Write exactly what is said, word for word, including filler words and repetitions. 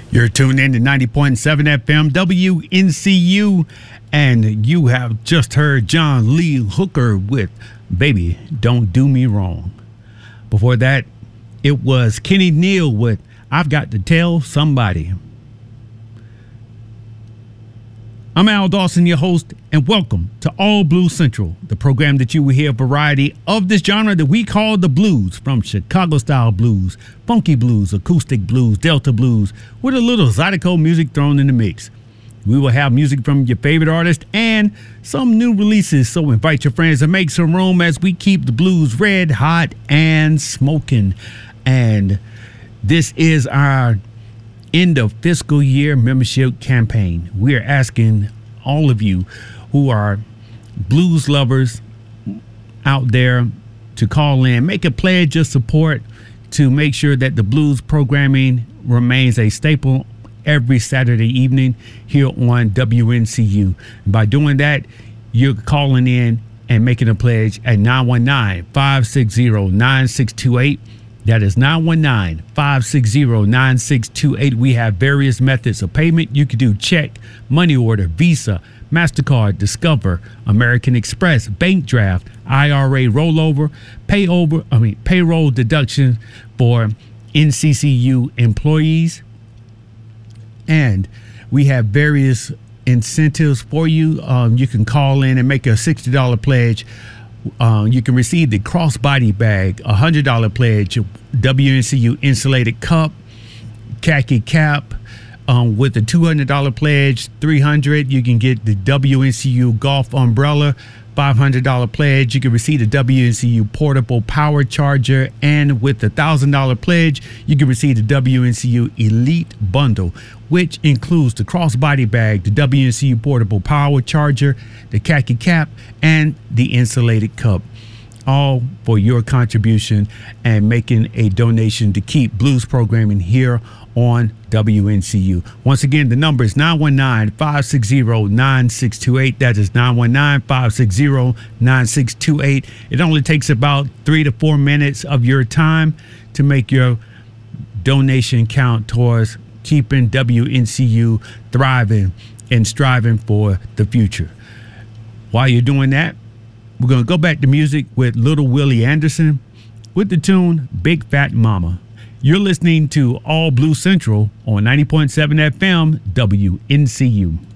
You're tuned in to ninety point seven F M W N C U, and you have just heard John Lee Hooker with Baby Don't Do Me Wrong. Before that, it was Kenny Neal with I've Got to Tell Somebody. I'm Al Dawson, your host, and welcome to All Blues Central, the program that you will hear a variety of this genre that we call the blues, from Chicago-style blues, funky blues, acoustic blues, Delta blues, with a little Zydeco music thrown in the mix. We will have music from your favorite artist and some new releases, so invite your friends to make some room as we keep the blues red, hot, and smoking. And this is our end of fiscal year membership campaign. We are asking all of you who are blues lovers out there to call in, make a pledge of support to make sure that the blues programming remains a staple every Saturday evening here on W N C U. By doing that, you're calling in and making a pledge at nine one nine, five six zero, nine six two eight. That is nine one nine, five six zero, nine six two eight. We have various methods of payment. You can do check, money order, Visa, MasterCard, Discover, American Express, bank draft, I R A rollover, pay over, I mean payroll deduction for N C C U employees. And we have various incentives for you. Um, you can call in and make a sixty dollars pledge. Uh, you can receive the crossbody bag, a one hundred dollars pledge, W N C U insulated cup, khaki cap. Um, with the two hundred dollars pledge, three hundred dollars, you can get the W N C U golf umbrella. five hundred dollars pledge, you can receive the W N C U portable power charger. And with the one thousand dollars pledge, you can receive the W N C U Elite Bundle, which includes the crossbody bag, the W N C U portable power charger, the khaki cap, and the insulated cup. All for your contribution and making a donation to keep blues programming here on W N C U. Once again, the number is nine one nine, five six zero, nine six two eight. That is nine one nine, five six zero, nine six two eight. It only takes about three to four minutes of your time to make your donation count towards keeping W N C U thriving and striving for the future. While you're doing that, we're going to go back to music with Little Willie Anderson with the tune Big Fat Mama. You're listening to All Blues Central on ninety point seven F M W N C U.